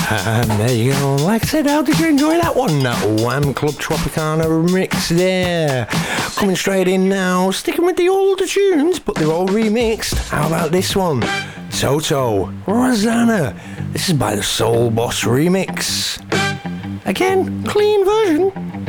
And there you go. Like I said, how did you enjoy that one? That Wham Club Tropicana remix there. Coming straight in now, sticking with the older tunes, but they're all remixed. How about this one? Toto, Rosanna. This is by the Soul Boss remix. Again, clean version.